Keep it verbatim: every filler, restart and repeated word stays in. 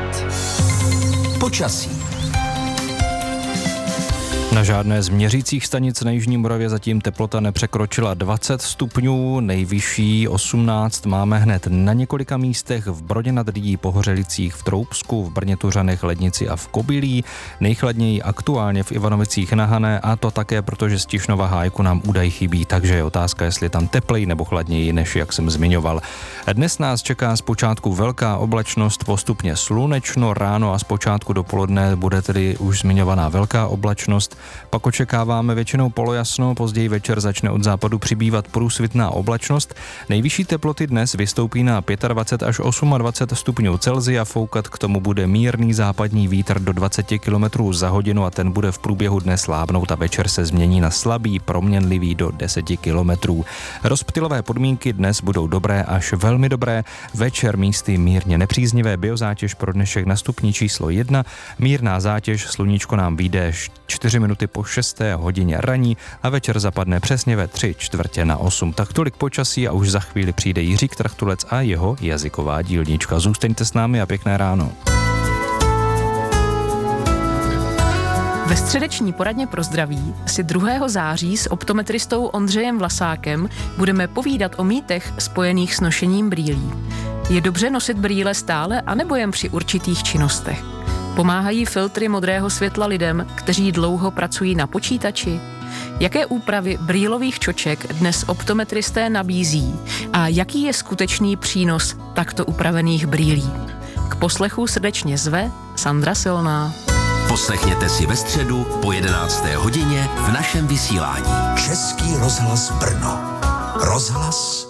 devět. Počasí. Na žádné z měřících stanic na jižní Moravě zatím teplota nepřekročila dvacet stupňů, nejvyšší osmnáct máme hned na několika místech v Brodě nad Rýdí, Pohořelicích, v Troubsku, v Brně, Tuřanech, Lednici a v Kobylí, nejchladněji aktuálně v Ivanovicích na Hané, a to také proto, že z Tišnova Hájku nám údaj chybí, takže je otázka, jestli je tam tepleji nebo chladněji, než jak jsem zmiňoval. Dnes nás čeká zpočátku velká oblačnost, postupně slunečno, ráno a zpočátku dopoledne bude tedy už zmiňovaná velká oblačnost. Pak očekáváme většinou polojasno, později večer začne od západu přibývat průsvitná oblačnost. Nejvyšší teploty dnes vystoupí na dvacet pět až dvacet osm stupňů Celsia, foukat k tomu bude mírný západní vítr do dvacet kilometrů za hodinu a ten bude v průběhu dne slábnout a večer se změní na slabý, proměnlivý do deset kilometrů. Rozptylové podmínky dnes budou dobré až velmi dobré, večer místy mírně nepříznivé, biozátěž pro dnešek na stupni číslo jedna, mírná zátěž, sluníčko nám vyjde čtyři minuty po šesté hodině raní a večer zapadne přesně ve tři čtvrtě na osm. Tak tolik počasí a už za chvíli přijde Jiří Trchtulec a jeho jazyková dílnička. Zůstaňte s námi a pěkné ráno. Ve středeční poradně pro zdraví si druhého září s optometristou Ondřejem Vlasákem budeme povídat o mýtech spojených s nošením brýlí. Je dobře nosit brýle stále anebo jen při určitých činnostech? Pomáhají filtry modrého světla lidem, kteří dlouho pracují na počítači? Jaké úpravy brýlových čoček dnes optometristé nabízí a jaký je skutečný přínos takto upravených brýlí? K poslechu srdečně zve Sandra Silná. Poslechněte si ve středu po jedenácté hodině v našem vysílání. Český rozhlas Brno. Rozhlas